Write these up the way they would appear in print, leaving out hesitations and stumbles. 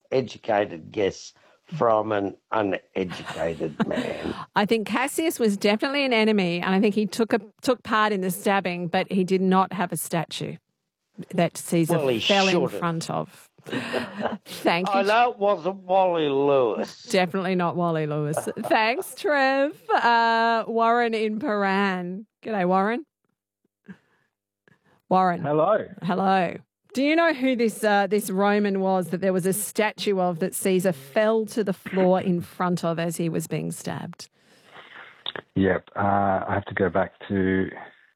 educated guess from an uneducated man. I think Cassius was definitely an enemy, and I think he took part in the stabbing, but he did not have a statue that Caesar fell in front of. Thank you. I know it wasn't Wally Lewis. Definitely not Wally Lewis. Thanks, Trev. Warren in Paran. G'day, Warren. Warren. Hello. Do you know who this Roman was that there was a statue of that Caesar fell to the floor in front of as he was being stabbed? Yep. I have to go back to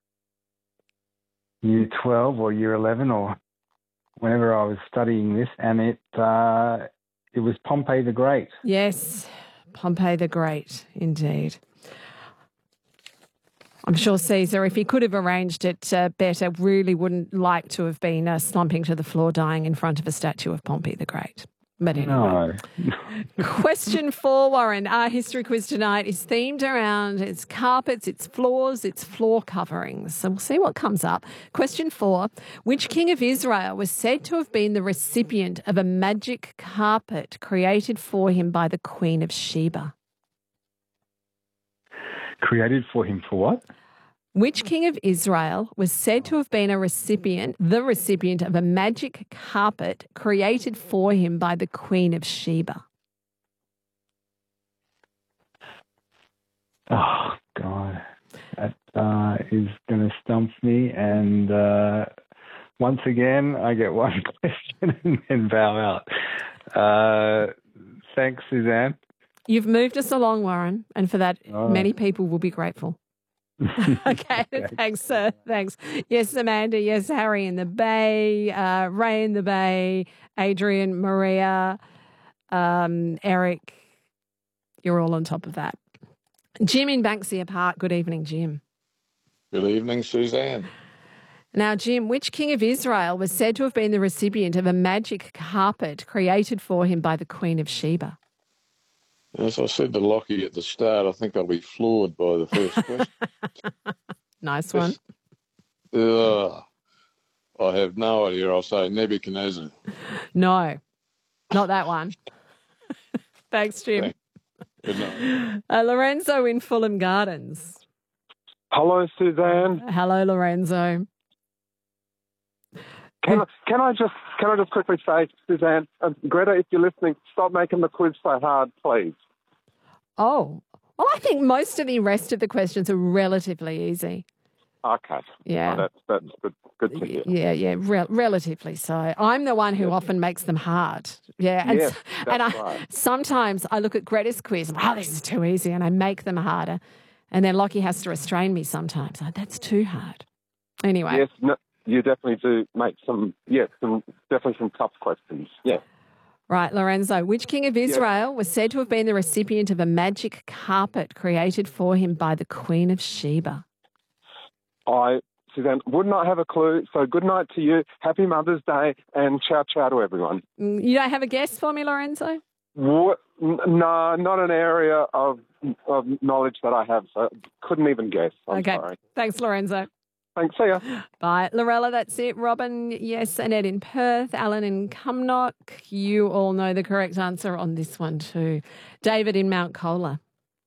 year 12 or year 11 or whenever I was studying this, and it was Pompey the Great. Yes, Pompey the Great, indeed. I'm sure Caesar, if he could have arranged it better, really wouldn't like to have been slumping to the floor dying in front of a statue of Pompey the Great. But anyway. No. Question 4, Warren. Our history quiz tonight is themed around its carpets, its floors, its floor coverings. So we'll see what comes up. Question 4. Which king of Israel was said to have been the recipient of a magic carpet created for him by the Queen of Sheba? Created for him for what? Which king of Israel was said to have been the recipient of a magic carpet created for him by the Queen of Sheba? Oh, God. That is going to stump me. And once again, I get one question and then bow out. Thanks, Suzanne. You've moved us along, Warren, and for that, many people will be grateful. Okay, thanks, sir. Thanks. Yes, Amanda. Yes, Harry in the Bay, Ray in the Bay, Adrian, Maria, Eric. You're all on top of that. Jim in Banksia Park. Good evening, Jim. Good evening, Suzanne. Now, Jim, which king of Israel was said to have been the recipient of a magic carpet created for him by the Queen of Sheba? As I said to Lockie at the start, I think I'll be floored by the first question. Nice one. I have no idea. I'll say Nebuchadnezzar. No, not that one. Thanks, Jim. Good night. Lorenzo in Fulham Gardens. Hello, Suzanne. Hello, Lorenzo. Can I just quickly say, Suzanne, Greta, if you're listening, stop making the quiz so hard, please. Oh, well, I think most of the rest of the questions are relatively easy. Okay. Yeah. Oh, that's good to hear. Yeah, relatively so. I'm the one who often makes them hard. Yeah. And, yes, that's right. Sometimes I look at Greta's quiz and, this is too easy, and I make them harder. And then Lockie has to restrain me sometimes. That's too hard. Anyway. Yes, no, you definitely do make some tough questions. Yeah. Right, Lorenzo. Which king of Israel was said to have been the recipient of a magic carpet created for him by the Queen of Sheba? Suzanne, would not have a clue. So good night to you. Happy Mother's Day and ciao to everyone. You don't have a guess for me, Lorenzo? No, not an area of knowledge that I have, so couldn't even guess. I'm sorry. Thanks, Lorenzo. Thanks, see ya. Bye. Lorella, that's it. Robin, yes. Annette in Perth. Alan in Cumnock. You all know the correct answer on this one too. David in Mount Colah.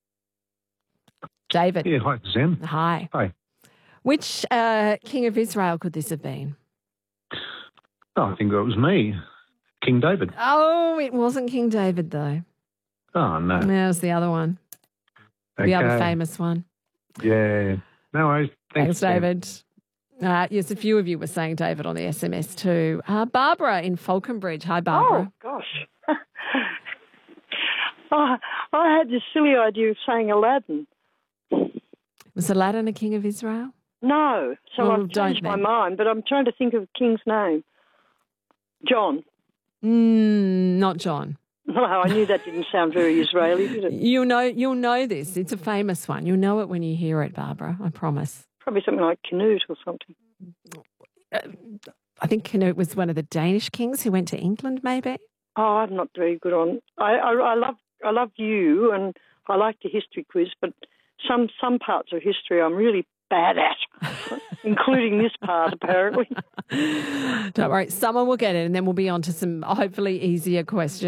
David. Yeah, hi, Suzanne. Hi. Hi. Which king of Israel could this have been? Oh, I think it was me, King David. Oh, it wasn't King David, though. Oh, no. No, it was the other one. Okay. The other famous one. Yeah. No worries. Thanks, David. Yes, a few of you were saying David on the SMS too. Barbara in Falconbridge. Hi, Barbara. Oh, gosh. I had this silly idea of saying Aladdin. Was Aladdin a king of Israel? No. So I've changed my mind, but I'm trying to think of the king's name. John. Not John. No, I knew that didn't sound very Israeli, did it? You'll know this. It's a famous one. You'll know it when you hear it, Barbara. I promise. Probably something like Canute or something. I think Canute was one of the Danish kings who went to England, maybe. Oh, I'm not very good on. I love you, and I like the history quiz, but some parts of history I'm really bad at, including this part, apparently. Don't worry, someone will get it, and then we'll be on to some hopefully easier questions.